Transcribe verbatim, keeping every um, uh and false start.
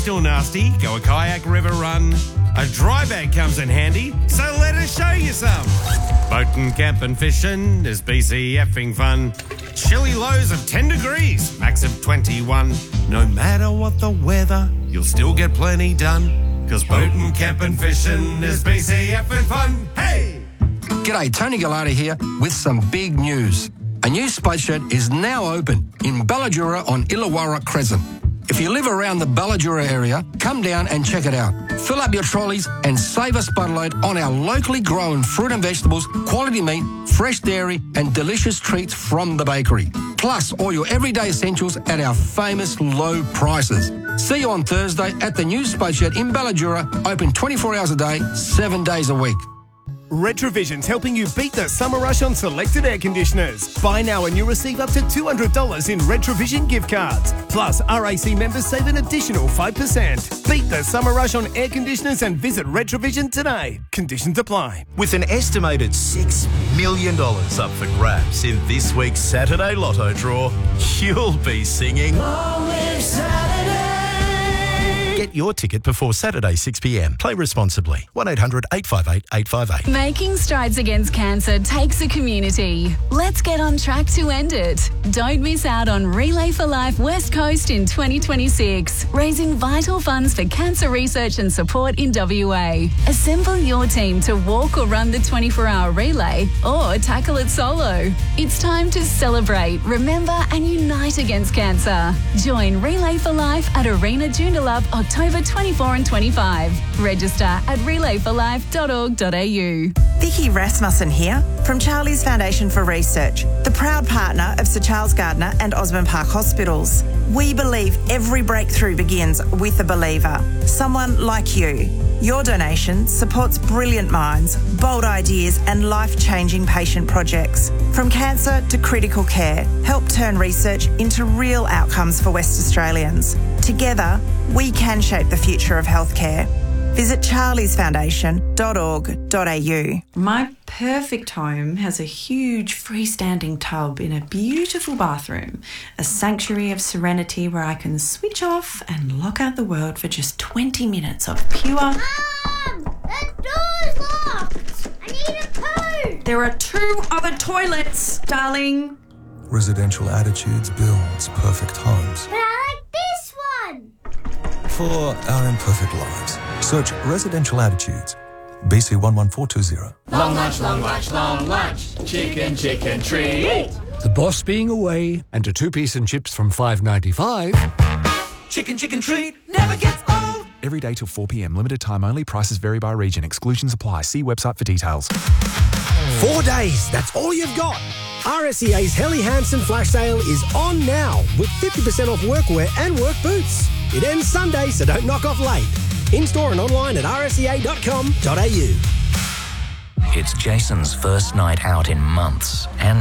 still nasty, go a kayak, river run. A dry bag comes in handy, so let us show you some. Boating, camping, fishing is B C effing fun. Chilly lows of ten degrees, max of twenty-one. No matter what the weather, you'll still get plenty done. Cause boating, camping, fishing is B C effing fun. Hey! G'day, Tony Gallardi here with some big news. A new space shed is now open in Balladura on Illawarra Crescent. If you live around the Balladura area, come down and check it out. Fill up your trolleys and save a spudload on our locally grown fruit and vegetables, quality meat, fresh dairy and delicious treats from the bakery. Plus all your everyday essentials at our famous low prices. See you on Thursday at the new space shed in Balladura, open twenty-four hours a day, seven days a week. Retrovision's helping you beat the summer rush on selected air conditioners. Buy now and you'll receive up to two hundred dollars in Retrovision gift cards. Plus, R A C members save an additional five percent. Beat the summer rush on air conditioners and visit Retrovision today. Conditions apply. With an estimated six million dollars up for grabs in this week's Saturday Lotto draw, you'll be singing Long Live Saturday. Get your ticket before Saturday six p m. Play responsibly. one eight hundred eight five eight eight five eight. Making strides against cancer takes a community. Let's get on track to end it. Don't miss out on Relay for Life West Coast in twenty twenty-six, raising vital funds for cancer research and support in W A. Assemble your team to walk or run the twenty-four hour relay or tackle it solo. It's time to celebrate, remember and unite against cancer. Join Relay for Life at Arena Joondalup October twenty-fourth and twenty-fifth. Register at relay for life dot org dot a u. Vicky Rasmussen here from Charlie's Foundation for Research, the proud partner of Sir Charles Gardner and Osborne Park Hospitals. We believe every breakthrough begins with a believer, someone like you. Your donation supports brilliant minds, bold ideas and life-changing patient projects. From cancer to critical care, help turn research into real outcomes for West Australians. Together, we can shape the future of healthcare. Visit charlies foundation dot org dot a u. My perfect home has a huge freestanding tub in a beautiful bathroom, a sanctuary of serenity where I can switch off and lock out the world for just twenty minutes of pure... Mum! The door's locked! I need a poo! There are two other toilets, darling. Residential Attitudes builds perfect homes. But I like this one! For our imperfect lives, search Residential Attitudes, B C one one four two zero. Long lunch, long lunch, long lunch. Chicken, chicken treat. The boss being away and a two-piece and chips from five ninety-five. Chicken, chicken treat never gets old. Every day till four p m. Limited time only. Prices vary by region. Exclusions apply. See website for details. Four days, that's all you've got. R S E A's Helly Hansen flash sale is on now with fifty percent off workwear and work boots. It ends Sunday, so don't knock off late. In-store and online at r s e a dot com dot a u. It's Jason's first night out in months and